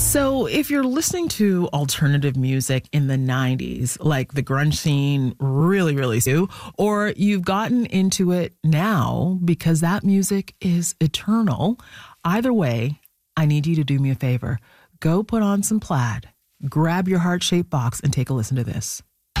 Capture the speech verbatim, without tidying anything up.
So if you're listening to alternative music in the nineties, like the grunge scene really, really do, or you've gotten into it now because that music is eternal, either way, I need you to do me a favor. Go put on some plaid, grab your heart-shaped box, and take a listen to this.